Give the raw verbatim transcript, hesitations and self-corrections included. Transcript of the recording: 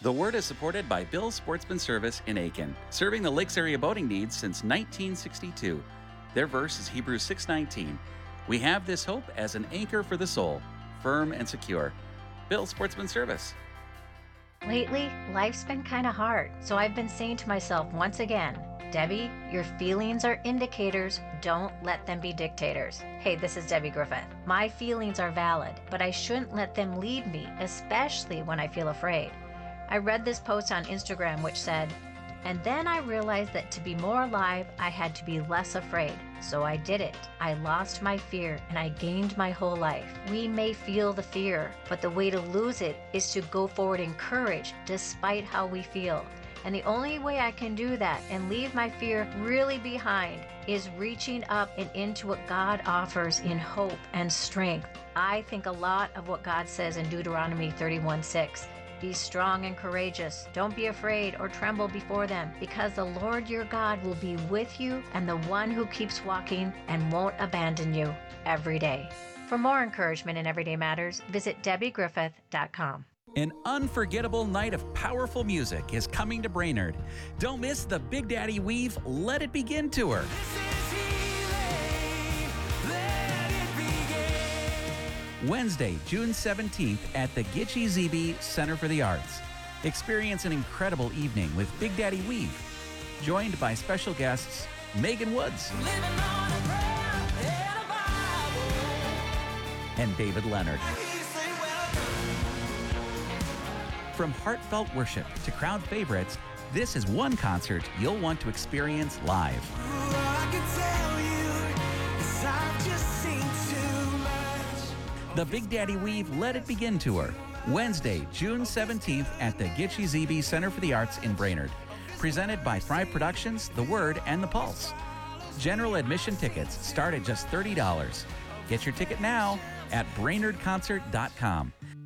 The Word is supported by Bill's Sportsman Service in Aiken, serving the Lakes area boating needs since nineteen sixty-two. Their verse is Hebrews six nineteen. We have this hope as an anchor for the soul, firm and secure. Bill's Sportsman Service. Lately, life's been kind of hard, so I've been saying to myself once again, Debbie, your feelings are indicators. Don't let them be dictators. Hey, this is Debbie Griffith. My feelings are valid, but I shouldn't let them lead me, especially when I feel afraid. I read this post on Instagram which said, and then I realized that to be more alive, I had to be less afraid. So I did it. I lost my fear and I gained my whole life. We may feel the fear, but the way to lose it is to go forward in courage despite how we feel. And the only way I can do that and leave my fear really behind is reaching up and into what God offers in hope and strength. I think a lot of what God says in Deuteronomy thirty-one six. Be strong and courageous. Don't be afraid or tremble before them, because the Lord your God will be with you and the one who keeps walking and won't abandon you every day. For more encouragement in Everyday Matters, visit debbie griffith dot com. An unforgettable night of powerful music is coming to Brainerd. Don't miss the Big Daddy Weave Let It Begin tour. Wednesday, June seventeenth at the Gitche Zebe Center for the Arts. Experience an incredible evening with Big Daddy Weave, joined by special guests Megan Woods and David Leonard. From heartfelt worship to crowd favorites, this is one concert you'll want to experience live. The Big Daddy Weave Let It Begin tour, Wednesday, June seventeenth at the Gitche Zebe Center for the Arts in Brainerd. Presented by Thrive Productions, The Word, and The Pulse. General admission tickets start at just thirty dollars. Get your ticket now at brainerd concert dot com.